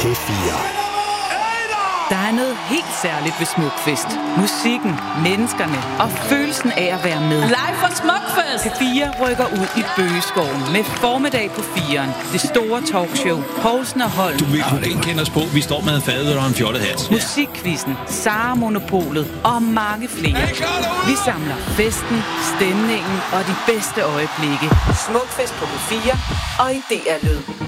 P4. Der er noget helt særligt ved Smukfest. Musikken, menneskerne og følelsen af at være med. Live fra Smukfest! P4 rykker ud i Bøgeskoven med formiddag på 4'eren. Det store talkshow. Poulsen og Holm. Du vil ikke kende os på. Vi står med en fadøl og en fjollehat. Musikquizzen, Sara Monopolet og mange flere. Vi samler festen, stemningen og de bedste øjeblikke. Smukfest på P4 og i DR Lyd.